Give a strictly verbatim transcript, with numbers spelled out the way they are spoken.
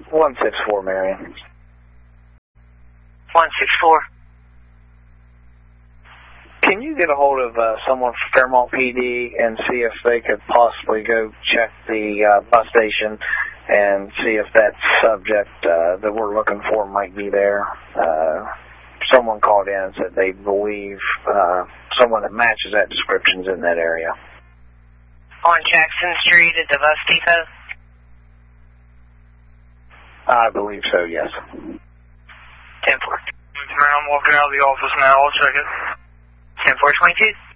one six four, Marion. one six four. Can you get a hold of uh, someone from Fairmont P D and see if they could possibly go check the uh, bus station and see if that subject uh, that we're looking for might be there? Uh, someone called in and said they believe uh, someone that matches that description's in that area. On Jackson Street at the bus depot? I believe so, yes. ten four. I'm walking out of the office now. I'll check it. ten four twenty-two.